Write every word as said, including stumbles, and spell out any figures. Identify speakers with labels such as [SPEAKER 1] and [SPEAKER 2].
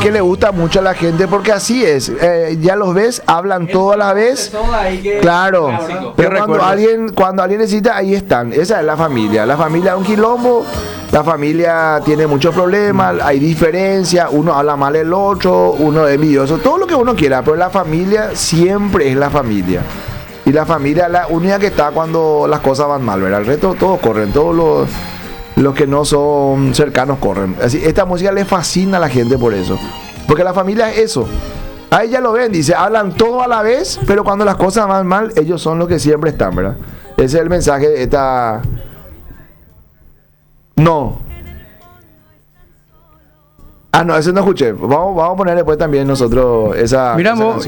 [SPEAKER 1] que le gusta mucho a la gente porque así es. Eh, ya los ves, hablan todo a la vez. Claro. Pero cuando alguien, cuando alguien necesita, ahí están. Esa es la familia. La familia es un quilombo. La familia tiene muchos problemas, hay diferencias, uno habla mal del otro, uno es envidioso, todo lo que uno quiera, pero la familia siempre es la familia. Y la familia es la única que está cuando las cosas van mal, ¿verdad? El resto todos corren, todos los, los que no son cercanos corren. Así, esta música le fascina a la gente por eso. Porque la familia es eso. A ella lo ven, dice, hablan todo a la vez, pero cuando las cosas van mal, ellos son los que siempre están, ¿verdad? Ese es el mensaje de esta... No. Ah, no, ese no escuché. Vamos, vamos a poner después también nosotros esa...
[SPEAKER 2] Mira
[SPEAKER 1] esa
[SPEAKER 2] vos,